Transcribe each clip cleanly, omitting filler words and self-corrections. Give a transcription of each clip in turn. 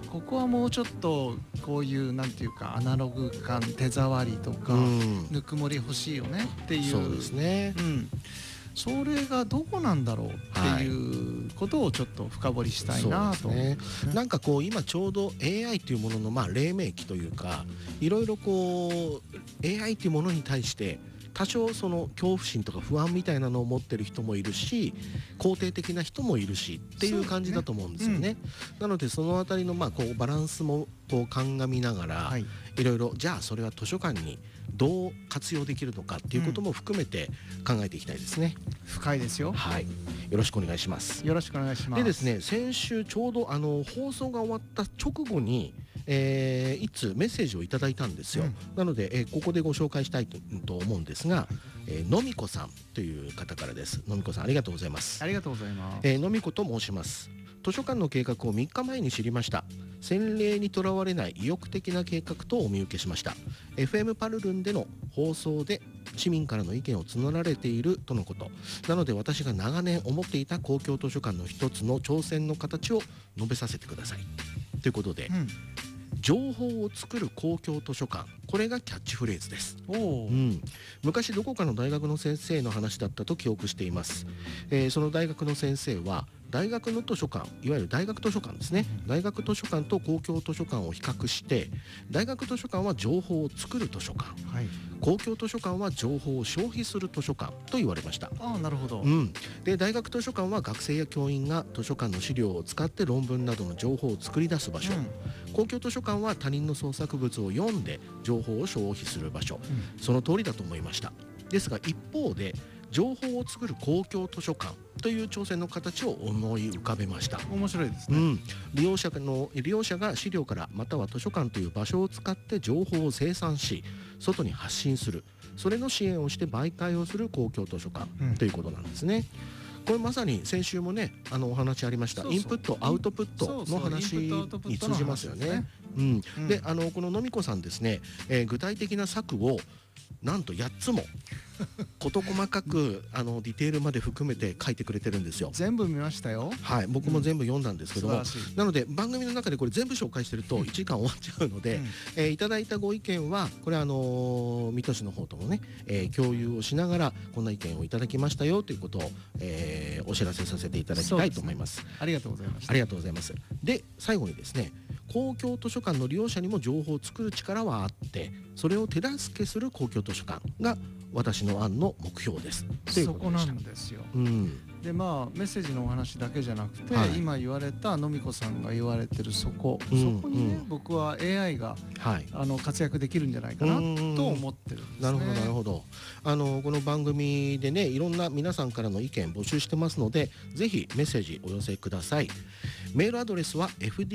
ここはもうちょっとこういうなんていうかアナログ感、手触りとか、ぬくもり欲しいよねっていう。 そうですね、 それがどこなんだろうっていうことをちょっと深掘りしたいなと、 なんかこう今ちょうど AI というものの黎明期というか、いろいろこう AI というものに対して多少その恐怖心とか不安みたいなのを持ってる人もいるし、肯定的な人もいるしっていう感じだと思うんですよね。なのでそのあたりのこうバランスもこう鑑みながら、いろいろじゃあそれは図書館にどう活用できるのかっていうことも含めて考えていきたいですね。 深いですよ。 はい、よろしくお願いします。 よろしくお願いします。 でですね、先週ちょうど放送が終わった直後に一通メッセージをいただいたんですよ。なので、ここでご紹介したいと思うんですが、のみこさんという方からです。のみこさん、ありがとうございます。 ありがとうございます。 のみこと申します。図書館の計画を3日前に知りました。先例にとらわれない意欲的な計画とお見受けしました。 FM パルルンでの放送で市民からの意見を募られているとのこと。なので私が長年思っていた公共図書館の一つの挑戦の形を述べさせてくださいということで、情報を作る公共図書館、これがキャッチフレーズです。昔どこかの大学の先生の話だったと記憶しています。その大学の先生は大学の図書館、いわゆる大学図書館ですね、大学図書館と公共図書館を比較して、大学図書館は情報を作る図書館、公共図書館は情報を消費する図書館と言われました。 なるほど。 で大学図書館は学生や教員が図書館の資料を使って論文などの情報を作り出す場所、公共図書館は他人の創作物を読んで情報を消費する場所、その通りだと思いました。ですが一方で情報を作る公共図書館という挑戦の形を思い浮かべました。 面白いですね。 利用者が資料からまたは図書館という場所を使って情報を生産し外に発信する、それの支援をして媒介をする公共図書館ということなんですね。これまさに先週もねお話ありましたインプットアウトプットの話に通じますよね。でこののみこさんですね、具体的な策をなんと8つも事細かくディテールまで含めて書いてくれてるんですよ。 全部見ましたよ。 はい、僕も全部読んだんですけども、なので番組の中でこれ全部紹介してると1時間終わっちゃうので、いただいたご意見はこれ水戸市の方ともね、共有をしながらこんな意見をいただきましたよということを、お知らせさせていただきたいと思います。 ありがとうございました。 ありがとうございます。で最後にですね、公共図書館の利用者にも情報を作る力はあってそれを手助けする公共図書館が私の案の目標です。 そこなんですよ。でメッセージのお話だけじゃなくて、今言われたのみこさんが言われてるそこにね、僕は AI が、活躍できるんじゃないかなと思ってるんですね。 なるほどなるほど。この番組でねいろんな皆さんからの意見募集してますのでぜひメッセージお寄せください。メールアドレスは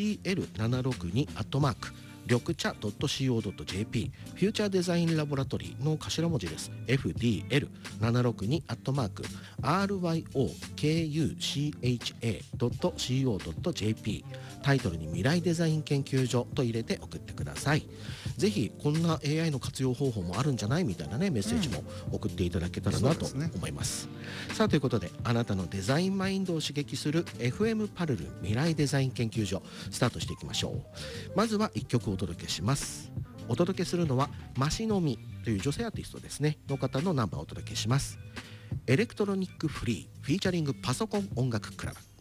fdl762@ 緑茶 .co.jp フューチャーデザインラボラトリーの頭文字です。 fdl762@ ryokucha.co.jp タイトルに未来デザイン研究所と入れて送ってください。ぜひこんな AI の活用方法もあるんじゃないみたいなねメッセージも送っていただけたらなと思います。さあということであなたのデザインマインドを刺激する FM パルルン未来デザイン研究所スタートしていきましょう。まずは1曲お届けします。お届けするのはマシノミという女性アーティストですねの方のナンバーをお届けします。エレクトロニックフリーフィーチャリングパソコン音楽クラブ。